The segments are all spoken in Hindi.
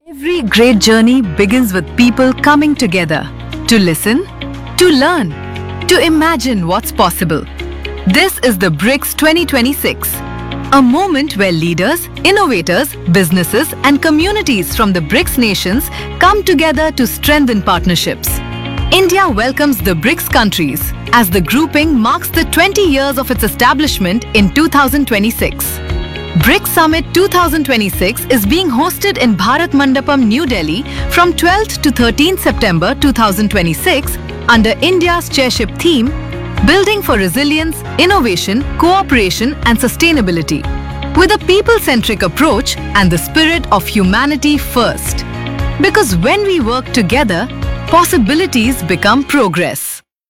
Every great journey begins with people coming together to listen, to learn, to imagine what's possible. This is the BRICS 2026, a moment where leaders, innovators, businesses and communities from the BRICS nations come together to strengthen partnerships. India welcomes the BRICS countries as the grouping marks the 20 years of its establishment in 2026. BRICS Summit 2026 is being hosted in Bharat Mandapam, New Delhi from 12th to 13th September 2026 under India's chairship theme, Building for Resilience, Innovation, Cooperation and Sustainability, with a people-centric approach and the spirit of humanity first. Because when we work together, possibilities become progress.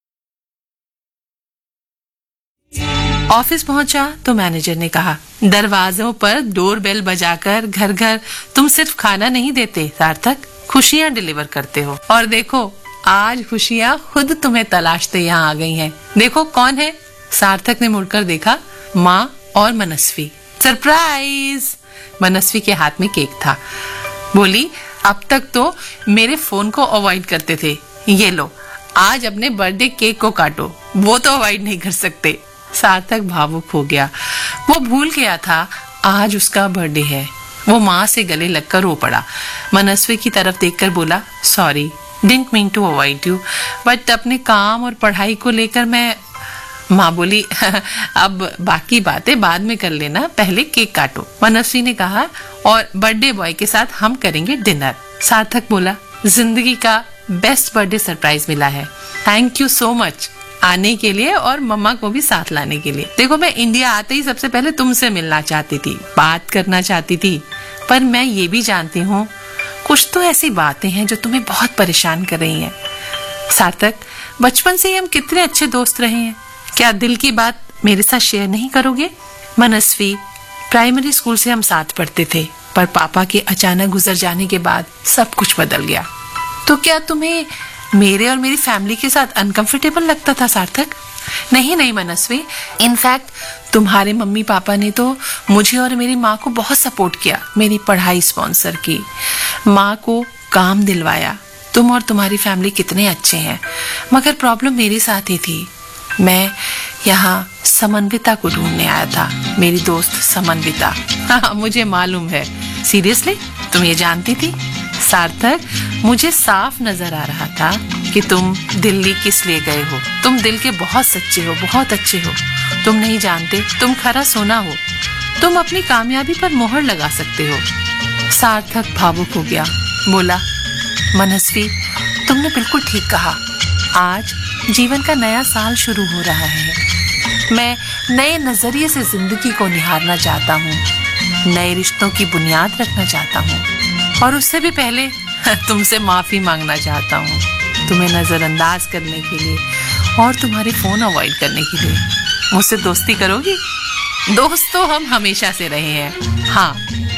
Office पहुंचा तो मैनेजर ने कहा, दरवाजों पर डोरबेल बजाकर घर घर तुम सिर्फ खाना नहीं देते सार्थक, खुशियां डिलीवर करते हो। और देखो आज खुशियां खुद तुम्हें तलाशते यहाँ आ गई हैं। देखो कौन है? सार्थक ने मुड़कर देखा, माँ और मनस्वी। सरप्राइज! मनस्वी के हाथ में केक था। बोली, अब तक तो मेरे फोन को अवॉइड करते थे, ये लो आज अपने बर्थडे केक को काटो, वो तो अवॉइड नहीं कर सकते। सार्थक भावुक हो गया। वो भूल गया था आज उसका बर्थडे है। वो माँ से गले लगकर रो पड़ा। मनस्वी की तरफ देखकर बोला, sorry, didn't mean to avoid you, but अपने काम और पढ़ाई को लेकर मैं। माँ बोली, अब बाकी बातें बाद में कर लेना, पहले केक काटो। मनस्वी ने कहा, और बर्थडे बॉय के साथ हम करेंगे डिनर। सार्थक बोला, जिंदगी का बेस्ट बर्थडे सरप्राइज मिला है, थैंक यू सो मच आने के लिए और मम्मा को भी साथ लाने के लिए। देखो मैं इंडिया आते ही सबसे पहले तुमसे मिलना चाहती थी, बात करना चाहती थी, पर मैं ये भी जानती हूँ कुछ तो ऐसी बातें हैं जो तुम्हें बहुत परेशान कर रही हैं। सार्थक, बचपन से ही हम कितने अच्छे दोस्त रहे हैं, क्या दिल की बात मेरे साथ शेयर नहीं करोगे? मनस्वी, प्राइमरी स्कूल से हम साथ पढ़ते थे, पर पापा के अचानक गुजर जाने के बाद सब कुछ बदल गया। तो क्या तुम्हें मेरे और मेरी फैमिली के साथ अनकंफर्टेबल लगता था सार्थक? नहीं मनस्वी, इनफैक्ट तुम्हारे मम्मी पापा ने तो मुझे और मेरी माँ को बहुत सपोर्ट किया, मेरी पढ़ाई स्पॉन्सर की, माँ को काम दिलवाया। तुम और तुम्हारी फैमिली कितने अच्छे हैं, मगर प्रॉब्लम मेरे साथ ही थी। मैं यहाँ समन्विता को ढूंढने आया था, मेरी दोस्त समन्विता। हाँ, मुझे मालूम है। सीरियसली, तुम ये जानती थी? सार्थक, मुझे साफ नजर आ रहा था कि तुम दिल्ली किस लिए गए हो। तुम दिल के बहुत सच्चे हो, बहुत अच्छे हो। तुम नहीं जानते, तुम खरा सोना हो। तुम अपनी कामयाबी पर मोहर लगा सकते हो। सार्थक भावुक हो गया, बोला, मनस्वी, तुमने बिल्कुल ठीक कहा। आज जीवन का नया साल शुरू हो रहा है। मैं नए नजरिए से जिंदगी को निहारना चाहता हूँ, नए रिश्तों की बुनियाद रखना चाहता हूँ, और उससे भी पहले तुमसे माफी मांगना चाहता हूँ, तुम्हें नजरअंदाज करने के लिए और तुम्हारे फोन अवॉइड करने के लिए। मुझसे दोस्ती करोगी? दोस्त तो हम हमेशा से रहे हैं, हाँ,